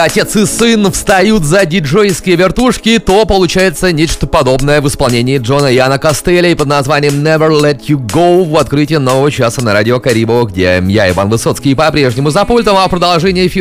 отец и сын встают за диджейские вертушки, то получается нечто подобное в исполнении Джона Яна Костелли под названием Never Let You Go в открытии нового часа на радио Карибо, где я, Иван Высоцкий, по-прежнему за пультом, а в продолжении эфира